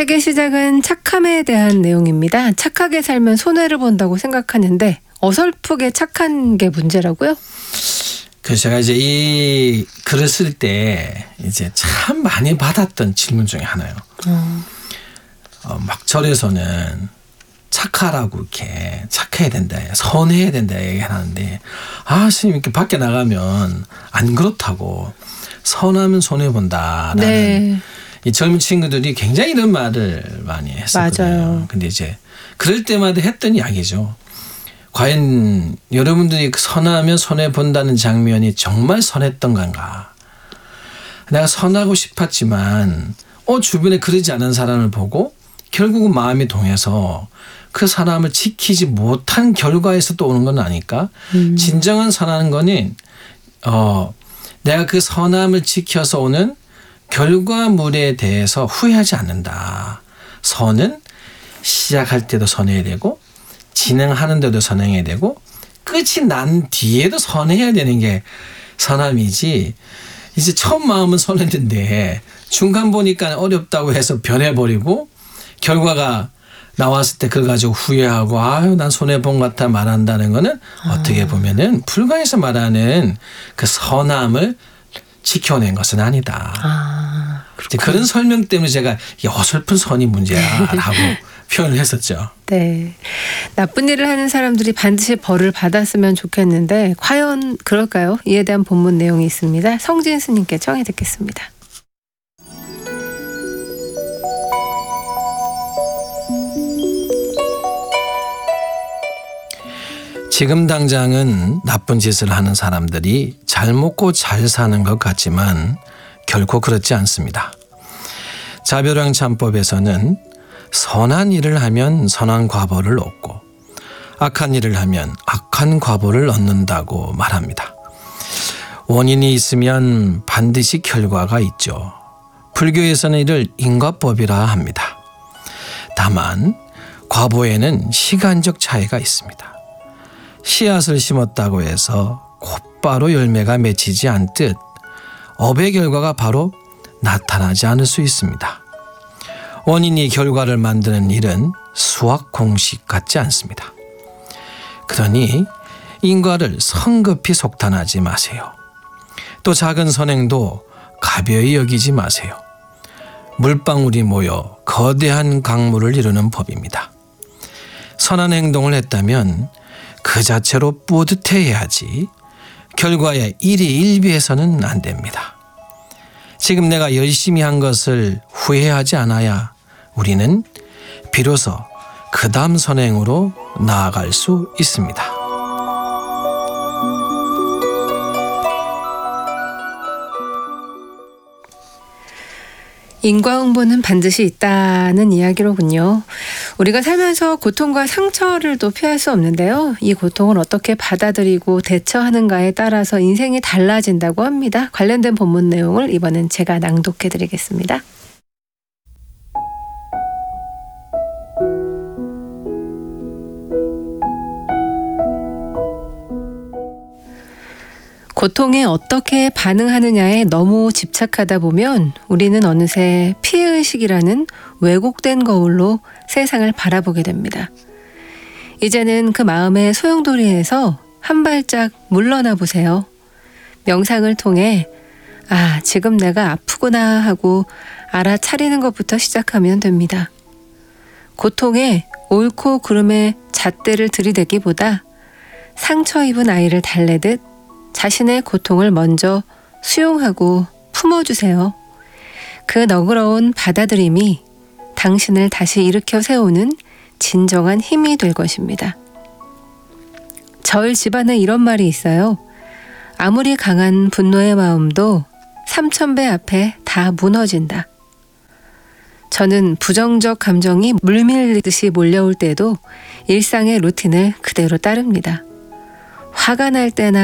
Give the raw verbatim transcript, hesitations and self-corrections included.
책의 시작은 착함에 대한 내용입니다. 착하게 살면 손해를 본다고 생각하는데 어설프게 착한 게 문제라고요? 그래서 제가 이제 이 글을 쓸 때 이제 참 많이 받았던 질문 중에 하나예요. 음. 어, 막 절에서는 착하라고 이렇게 착해야 된다, 선해야 된다 얘기하는데, 아, 스님 이렇게 밖에 나가면 안 그렇다고, 선하면 손해 본다라는 네. 이 젊은 친구들이 굉장히 이런 말을 많이 했었거든요. 맞아요. 근데 이제 그럴 때마다 했던 이야기죠. 과연 여러분들이 선하면 손해 본다는 장면이 정말 선했던 건가? 내가 선하고 싶었지만 어 주변에 그러지 않은 사람을 보고 결국은 마음이 동해서 그 사람을 지키지 못한 결과에서 또 오는 건 아닐까? 음. 진정한 선하는 거는 어 내가 그 선함을 지켜서 오는 결과물에 대해서 후회하지 않는다. 선은 시작할 때도 선해야 되고 진행하는 데도 선해야 되고 끝이 난 뒤에도 선해야 되는 게 선함이지, 이제 처음 마음은 선했는데 중간 보니까 어렵다고 해서 변해버리고 결과가 나왔을 때 그걸 가지고 후회하고 아유 난 손해본 것 같아 말한다는 거는 아. 어떻게 보면은 불가에서 말하는 그 선함을 지켜낸 것은 아니다. 아, 그런 설명 때문에 제가 이 어설픈 선이 문제야라고 표현을 했었죠. 네, 나쁜 일을 하는 사람들이 반드시 벌을 받았으면 좋겠는데 과연 그럴까요? 이에 대한 본문 내용이 있습니다. 성진 스님께 청해 듣겠습니다. 지금 당장은 나쁜 짓을 하는 사람들이 잘 먹고 잘 사는 것 같지만 결코 그렇지 않습니다. 자별왕 참법에서는 선한 일을 하면 선한 과보를 얻고 악한 일을 하면 악한 과보를 얻는다고 말합니다. 원인이 있으면 반드시 결과가 있죠. 불교에서는 이를因果법이라 합니다. 다만 과보에는 시간적 차이가 있습니다. 씨앗을 심었다고 해서 곧바로 열매가 맺히지 않듯 업의 결과가 바로 나타나지 않을 수 있습니다. 원인이 결과를 만드는 일은 수학 공식 같지 않습니다. 그러니 인과를 성급히 속단하지 마세요. 또 작은 선행도 가벼이 여기지 마세요. 물방울이 모여 거대한 강물을 이루는 법입니다. 선한 행동을 했다면 그 자체로 뿌듯해야지 결과에 일희일비해서는 안 됩니다. 지금 내가 열심히 한 것을 후회하지 않아야 우리는 비로소 그 다음 선행으로 나아갈 수 있습니다. 인과응보는 반드시 있다는 이야기로군요. 우리가 살면서 고통과 상처를 또 피할 수 없는데요. 이 고통을 어떻게 받아들이고 대처하는가에 따라서 인생이 달라진다고 합니다. 관련된 본문 내용을 이번엔 제가 낭독해드리겠습니다. 고통에 어떻게 반응하느냐에 너무 집착하다 보면 우리는 어느새 피해의식이라는 왜곡된 거울로 세상을 바라보게 됩니다. 이제는 그 마음의 소용돌이에서 한 발짝 물러나 보세요. 명상을 통해 아, 지금 내가 아프구나 하고 알아차리는 것부터 시작하면 됩니다. 고통에 옳고 그름의 잣대를 들이대기보다 상처 입은 아이를 달래듯 자신의 고통을 먼저 수용하고 품어주세요. 그 너그러운 받아들임이 당신을 다시 일으켜 세우는 진정한 힘이 될 것입니다. 저희 집안에 이런 말이 있어요. 아무리 강한 분노의 마음도 삼천 배 앞에 다 무너진다. 저는 부정적 감정이 물밀듯이 몰려올 때도 일상의 루틴을 그대로 따릅니다. 화가 날 때나